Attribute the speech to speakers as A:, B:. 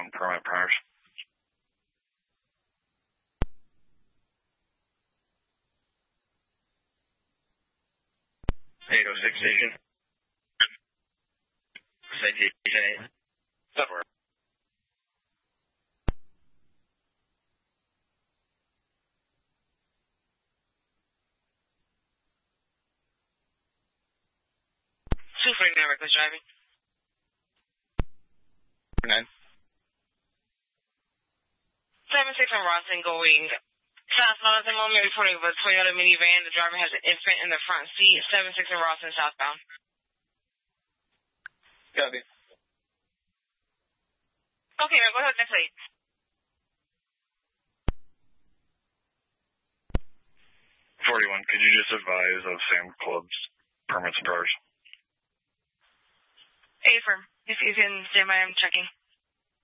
A: 41 permit primers. 806 station. Citation 8. Software.
B: Reckless driving.
A: 9.
B: 76 on Rawson going southbound at the moment, reporting of a Toyota minivan. The driver has an infant in the front seat. 76 on Rawson southbound.
A: Copy.
B: Okay, now go ahead with next lane.
A: 41, could you just advise of Sam Club's permits and drivers?
B: Affirm. If you can stand by, I'm checking.